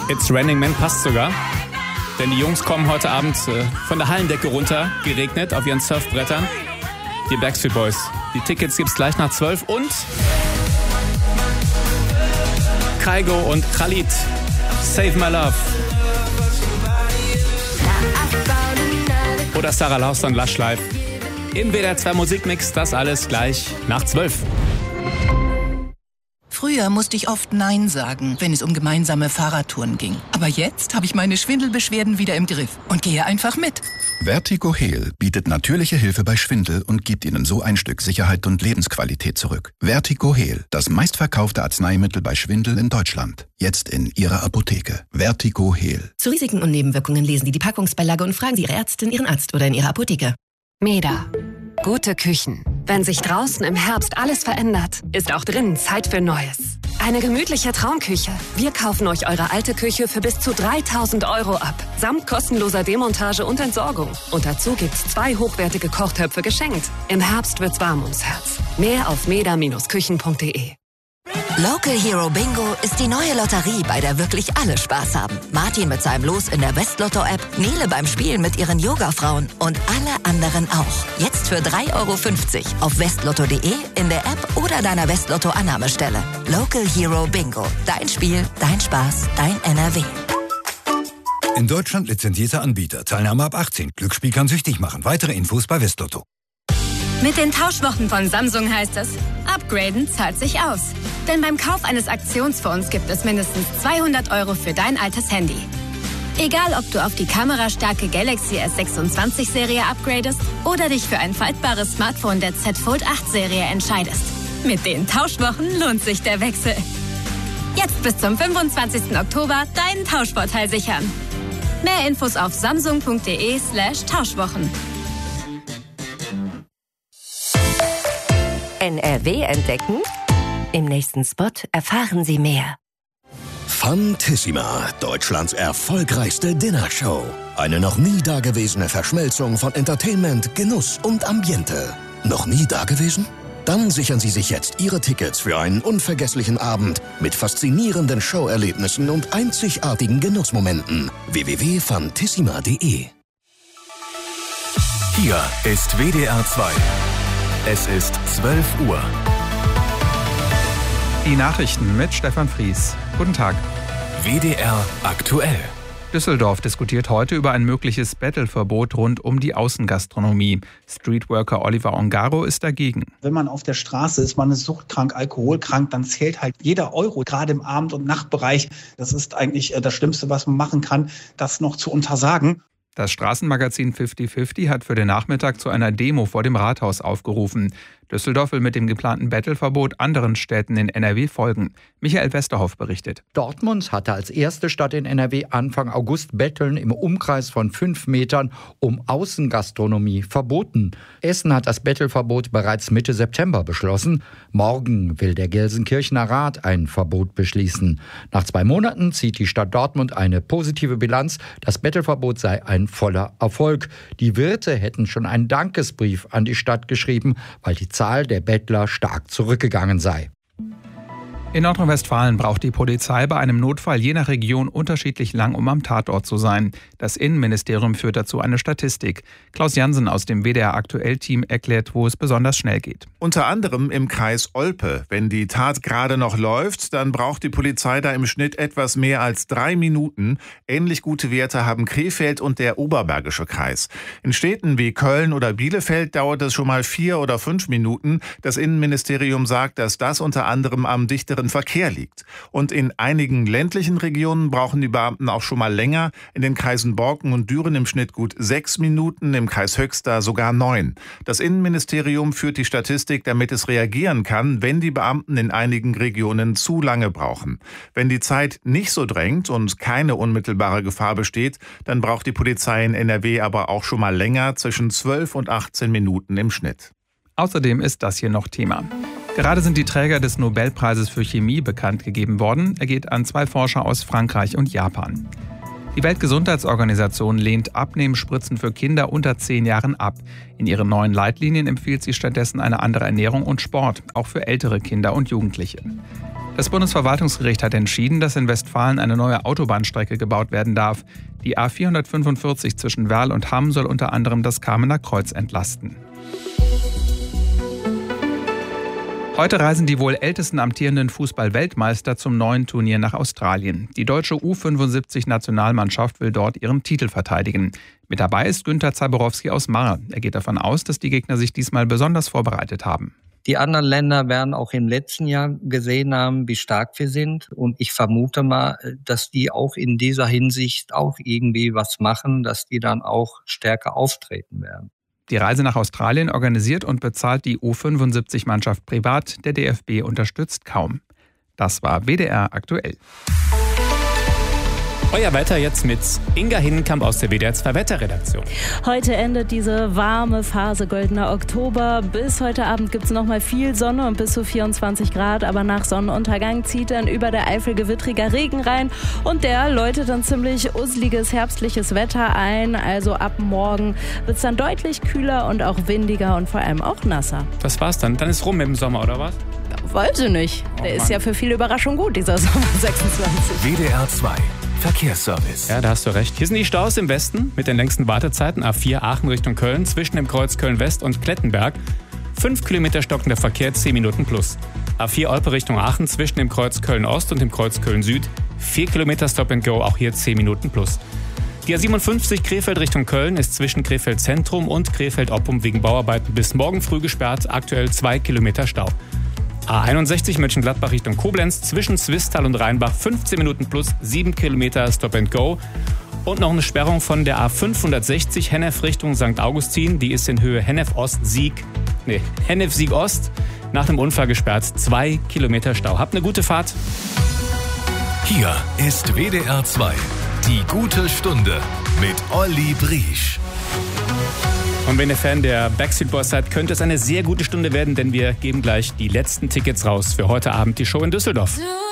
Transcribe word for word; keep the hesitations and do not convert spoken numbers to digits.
It's Raining Men passt sogar. Denn die Jungs kommen heute Abend äh, von der Hallendecke runter, geregnet, auf ihren Surfbrettern. Die Backstreet Boys. Die Tickets gibt's gleich nach zwölf und Kygo und Khalid. Save My Love. Oder Sarah Laust und Lush Live. Im W D R zwei Musikmix, das alles gleich nach zwölf. Früher musste ich oft Nein sagen, wenn es um gemeinsame Fahrradtouren ging. Aber jetzt habe ich meine Schwindelbeschwerden wieder im Griff und gehe einfach mit. Vertigo Heal bietet natürliche Hilfe bei Schwindel und gibt Ihnen so ein Stück Sicherheit und Lebensqualität zurück. Vertigo Heal, das meistverkaufte Arzneimittel bei Schwindel in Deutschland. Jetzt in Ihrer Apotheke. Vertigo Heal. Zu Risiken und Nebenwirkungen lesen Sie die Packungsbeilage und fragen Sie Ihre Ärztin, Ihren Arzt oder in Ihrer Apotheke. Meda. Gute Küchen. Wenn sich draußen im Herbst alles verändert, ist auch drinnen Zeit für Neues. Eine gemütliche Traumküche. Wir kaufen euch eure alte Küche für bis zu dreitausend Euro ab. Samt kostenloser Demontage und Entsorgung. Und dazu gibt's zwei hochwertige Kochtöpfe geschenkt. Im Herbst wird's warm ums Herz. Mehr auf meda Bindestrich küchen punkt de. Local Hero Bingo ist die neue Lotterie, bei der wirklich alle Spaß haben. Martin mit seinem Los in der Westlotto-App, Nele beim Spielen mit ihren Yoga-Frauen und alle anderen auch. Jetzt für drei Euro fünfzig auf westlotto punkt de, in der App oder deiner Westlotto-Annahmestelle. Local Hero Bingo. Dein Spiel, dein Spaß, dein N R W. In Deutschland lizenzierter Anbieter. Teilnahme ab achtzehn. Glücksspiel kann süchtig machen. Weitere Infos bei Westlotto. Mit den Tauschwochen von Samsung heißt es, upgraden zahlt sich aus. Denn beim Kauf eines Aktionsfonds gibt es mindestens zweihundert Euro für dein altes Handy. Egal, ob du auf die kamerastarke Galaxy S sechsundzwanzig Serie upgradest oder dich für ein faltbares Smartphone der Z Fold acht Serie entscheidest. Mit den Tauschwochen lohnt sich der Wechsel. Jetzt bis zum fünfundzwanzigsten Oktober deinen Tauschvorteil sichern. Mehr Infos auf samsung punkt de slash Tauschwochen. N R W entdecken? Im nächsten Spot erfahren Sie mehr. Fantissima, Deutschlands erfolgreichste Dinnershow. Eine noch nie dagewesene Verschmelzung von Entertainment, Genuss und Ambiente. Noch nie dagewesen? Dann sichern Sie sich jetzt Ihre Tickets für einen unvergesslichen Abend mit faszinierenden Showerlebnissen und einzigartigen Genussmomenten. w w w punkt fantissima punkt de. Hier ist W D R zwei. Es ist zwölf Uhr. Die Nachrichten mit Stefan Fries. Guten Tag. W D R aktuell. Düsseldorf diskutiert heute über ein mögliches Bettelverbot rund um die Außengastronomie. Streetworker Oliver Ongaro ist dagegen. Wenn man auf der Straße ist, man ist suchtkrank, alkoholkrank, dann zählt halt jeder Euro, gerade im Abend- und Nachtbereich. Das ist eigentlich das Schlimmste, was man machen kann, das noch zu untersagen. Das Straßenmagazin fünfzig fünfzig hat für den Nachmittag zu einer Demo vor dem Rathaus aufgerufen. Düsseldorf will mit dem geplanten Bettelverbot anderen Städten in N R W folgen. Michael Westerhoff berichtet. Dortmund hatte als erste Stadt in N R W Anfang August Betteln im Umkreis von fünf Metern um Außengastronomie verboten. Essen hat das Bettelverbot bereits Mitte September beschlossen. Morgen will der Gelsenkirchener Rat ein Verbot beschließen. Nach zwei Monaten zieht die Stadt Dortmund eine positive Bilanz. Das Bettelverbot sei ein voller Erfolg. Die Wirte hätten schon einen Dankesbrief an die Stadt geschrieben, weil die Zahl der Bettler stark zurückgegangen sei. In Nordrhein-Westfalen braucht die Polizei bei einem Notfall je nach Region unterschiedlich lang, um am Tatort zu sein. Das Innenministerium führt dazu eine Statistik. Klaus Jansen aus dem W D R-Aktuell-Team erklärt, wo es besonders schnell geht. Unter anderem im Kreis Olpe. Wenn die Tat gerade noch läuft, dann braucht die Polizei da im Schnitt etwas mehr als drei Minuten. Ähnlich gute Werte haben Krefeld und der Oberbergische Kreis. In Städten wie Köln oder Bielefeld dauert es schon mal vier oder fünf Minuten. Das Innenministerium sagt, dass das unter anderem am dichteren Verkehr liegt. Und in einigen ländlichen Regionen brauchen die Beamten auch schon mal länger. In den Kreisen Borken und Düren im Schnitt gut sechs Minuten, im Kreis Höxter sogar neun. Das Innenministerium führt die Statistik, damit es reagieren kann, wenn die Beamten in einigen Regionen zu lange brauchen. Wenn die Zeit nicht so drängt und keine unmittelbare Gefahr besteht, dann braucht die Polizei in N R W aber auch schon mal länger, zwischen zwölf und achtzehn Minuten im Schnitt. Außerdem ist das hier noch Thema. Gerade sind die Träger des Nobelpreises für Chemie bekannt gegeben worden. Er geht an zwei Forscher aus Frankreich und Japan. Die Weltgesundheitsorganisation lehnt Abnehmspritzen für Kinder unter zehn Jahren ab. In ihren neuen Leitlinien empfiehlt sie stattdessen eine andere Ernährung und Sport, auch für ältere Kinder und Jugendliche. Das Bundesverwaltungsgericht hat entschieden, dass in Westfalen eine neue Autobahnstrecke gebaut werden darf. Die A vierhundertfünfundvierzig zwischen Werl und Hamm soll unter anderem das Kamener Kreuz entlasten. Heute reisen die wohl ältesten amtierenden Fußball-Weltmeister zum neuen Turnier nach Australien. Die deutsche U fünfundsiebzig-Nationalmannschaft will dort ihren Titel verteidigen. Mit dabei ist Günther Zaborowski aus Marr. Er geht davon aus, dass die Gegner sich diesmal besonders vorbereitet haben. Die anderen Länder werden auch im letzten Jahr gesehen haben, wie stark wir sind. Und ich vermute mal, dass die auch in dieser Hinsicht auch irgendwie was machen, dass die dann auch stärker auftreten werden. Die Reise nach Australien organisiert und bezahlt die U fünfundsiebzig-Mannschaft privat. Der D F B unterstützt kaum. Das war W D R aktuell. Euer Wetter jetzt mit Inga Hinnenkamp aus der W D R zwei Wetterredaktion. Heute endet diese warme Phase goldener Oktober. Bis heute Abend gibt es noch mal viel Sonne und bis zu vierundzwanzig Grad. Aber nach Sonnenuntergang zieht dann über der Eifel gewittriger Regen rein. Und der läutet dann ziemlich useliges herbstliches Wetter ein. Also ab morgen wird es dann deutlich kühler und auch windiger und vor allem auch nasser. Das war's dann. Dann ist rum mit dem Sommer, oder was? Wollte nicht. Oh, der Mann. ist ja für viele Überraschung gut, dieser Sommer sechsundzwanzig. W D R zwei Verkehrsservice. Ja, da hast du recht. Hier sind die Staus im Westen mit den längsten Wartezeiten. A vier Aachen Richtung Köln zwischen dem Kreuz Köln-West und Klettenberg. Fünf Kilometer stockender Verkehr, zehn Minuten plus. A vier Olpe Richtung Aachen zwischen dem Kreuz Köln-Ost und dem Kreuz Köln-Süd. Vier Kilometer Stop and Go, auch hier zehn Minuten plus. Die A siebenundfünfzig Krefeld Richtung Köln ist zwischen Krefeld Zentrum und Krefeld Oppum wegen Bauarbeiten bis morgen früh gesperrt. Aktuell zwei Kilometer Stau. A einundsechzig Mönchengladbach Richtung Koblenz zwischen Zwistal und Rheinbach fünfzehn Minuten plus sieben Kilometer Stop and Go. Und noch eine Sperrung von der A fünfhundertsechzig Hennef Richtung Sankt Augustin. Die ist in Höhe Hennef Ost Sieg, nee, Hennef Sieg Ost nach dem Unfall gesperrt. Zwei Kilometer Stau. Habt eine gute Fahrt. Hier ist W D R zwei. Die gute Stunde mit Olli Briesch. Und wenn ihr Fan der Backstreet Boys seid, könnte es eine sehr gute Stunde werden, denn wir geben gleich die letzten Tickets raus für heute Abend die Show in Düsseldorf.